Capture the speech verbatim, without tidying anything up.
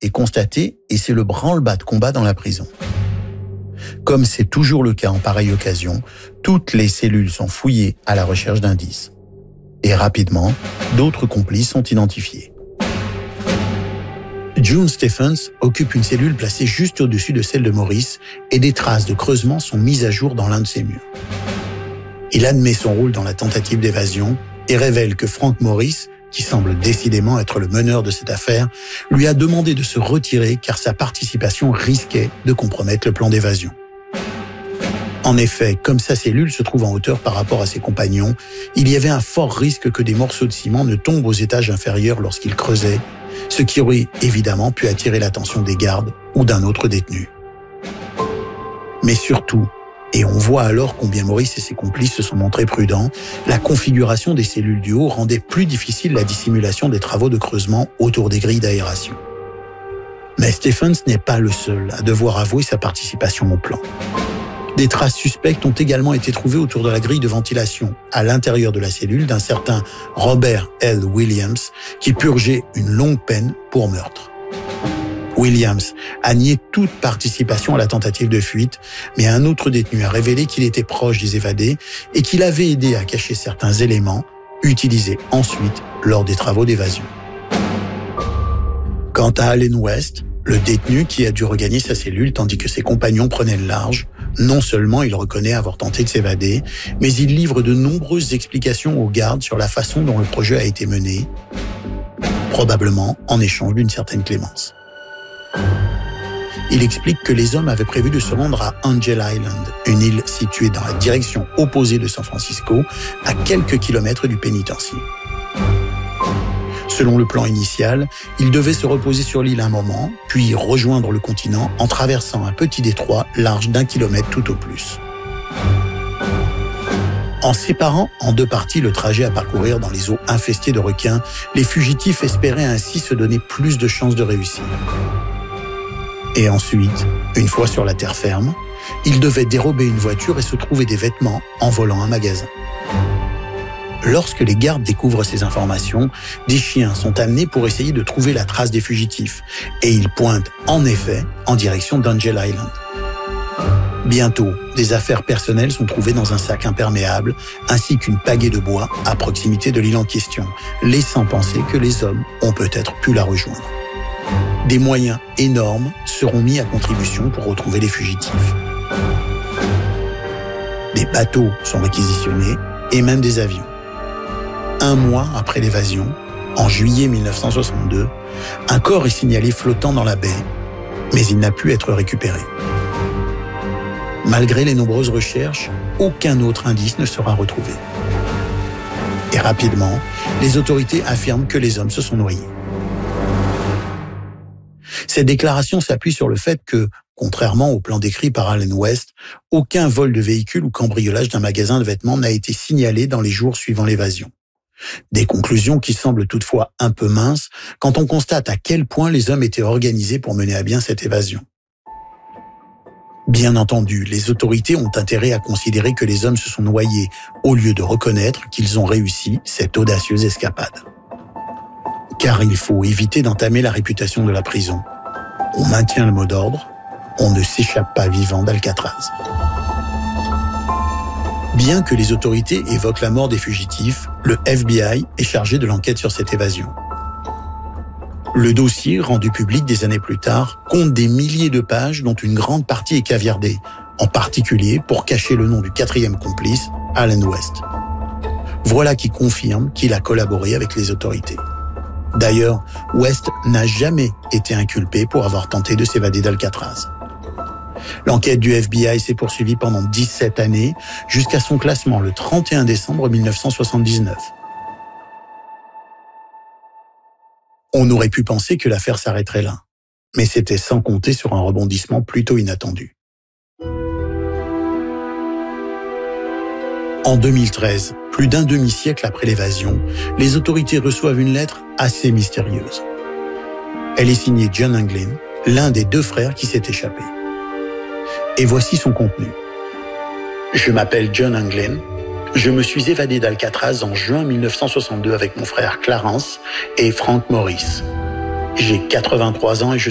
est constaté et c'est le branle-bas de combat dans la prison. Comme c'est toujours le cas en pareille occasion, toutes les cellules sont fouillées à la recherche d'indices. Et rapidement, d'autres complices sont identifiés. June Stephens occupe une cellule placée juste au-dessus de celle de Maurice et des traces de creusement sont mises à jour dans l'un de ses murs. Il admet son rôle dans la tentative d'évasion et révèle que Frank Morris, qui semble décidément être le meneur de cette affaire, lui a demandé de se retirer car sa participation risquait de compromettre le plan d'évasion. En effet, comme sa cellule se trouve en hauteur par rapport à ses compagnons, il y avait un fort risque que des morceaux de ciment ne tombent aux étages inférieurs lorsqu'il creusait, ce qui aurait évidemment pu attirer l'attention des gardes ou d'un autre détenu. Mais surtout, et on voit alors combien Maurice et ses complices se sont montrés prudents, la configuration des cellules du haut rendait plus difficile la dissimulation des travaux de creusement autour des grilles d'aération. Mais Stephens n'est pas le seul à devoir avouer sa participation au plan. Des traces suspectes ont également été trouvées autour de la grille de ventilation, à l'intérieur de la cellule d'un certain Robert L. Williams, qui purgeait une longue peine pour meurtre. Williams a nié toute participation à la tentative de fuite, mais un autre détenu a révélé qu'il était proche des évadés et qu'il avait aidé à cacher certains éléments utilisés ensuite lors des travaux d'évasion. Quant à Allen West, le détenu qui a dû regagner sa cellule tandis que ses compagnons prenaient le large, non seulement il reconnaît avoir tenté de s'évader, mais il livre de nombreuses explications aux gardes sur la façon dont le projet a été mené, probablement en échange d'une certaine clémence. Il explique que les hommes avaient prévu de se rendre à Angel Island, une île située dans la direction opposée de San Francisco, à quelques kilomètres du pénitencier. Selon le plan initial, ils devaient se reposer sur l'île un moment, puis rejoindre le continent en traversant un petit détroit large d'un kilomètre tout au plus. En séparant en deux parties le trajet à parcourir dans les eaux infestées de requins, les fugitifs espéraient ainsi se donner plus de chances de réussir. Et ensuite, une fois sur la terre ferme, ils devaient dérober une voiture et se trouver des vêtements en volant un magasin. Lorsque les gardes découvrent ces informations, des chiens sont amenés pour essayer de trouver la trace des fugitifs et ils pointent en effet en direction d'Angel Island. Bientôt, des affaires personnelles sont trouvées dans un sac imperméable ainsi qu'une pagaie de bois à proximité de l'île en question, laissant penser que les hommes ont peut-être pu la rejoindre. Des moyens énormes seront mis à contribution pour retrouver les fugitifs. Des bateaux sont réquisitionnés et même des avions. Un mois après l'évasion, en juillet mille neuf cent soixante-deux, un corps est signalé flottant dans la baie, mais il n'a pu être récupéré. Malgré les nombreuses recherches, aucun autre indice ne sera retrouvé. Et rapidement, les autorités affirment que les hommes se sont noyés. Cette déclaration s'appuie sur le fait que, contrairement au plan décrit par Allen West, aucun vol de véhicule ou cambriolage d'un magasin de vêtements n'a été signalé dans les jours suivant l'évasion. Des conclusions qui semblent toutefois un peu minces quand on constate à quel point les hommes étaient organisés pour mener à bien cette évasion. Bien entendu, les autorités ont intérêt à considérer que les hommes se sont noyés au lieu de reconnaître qu'ils ont réussi cette audacieuse escapade. Car il faut éviter d'entamer la réputation de la prison. On maintient le mot d'ordre, on ne s'échappe pas vivant d'Alcatraz. Bien que les autorités évoquent la mort des fugitifs, le F B I est chargé de l'enquête sur cette évasion. Le dossier, rendu public des années plus tard, compte des milliers de pages dont une grande partie est caviardée, en particulier pour cacher le nom du quatrième complice, Allen West. Voilà qui confirme qu'il a collaboré avec les autorités. D'ailleurs, West n'a jamais été inculpé pour avoir tenté de s'évader d'Alcatraz. L'enquête du F B I s'est poursuivie pendant dix-sept années, jusqu'à son classement le trente et un décembre mille neuf cent soixante-dix-neuf. On aurait pu penser que l'affaire s'arrêterait là, mais c'était sans compter sur un rebondissement plutôt inattendu. En deux mille treize, plus d'un demi-siècle après l'évasion, les autorités reçoivent une lettre assez mystérieuse. Elle est signée John Anglin, l'un des deux frères qui s'est échappé. Et voici son contenu. Je m'appelle John Anglin. Je me suis évadé d'Alcatraz en juin mille neuf cent soixante-deux avec mon frère Clarence et Frank Morris. J'ai quatre-vingt-trois ans et je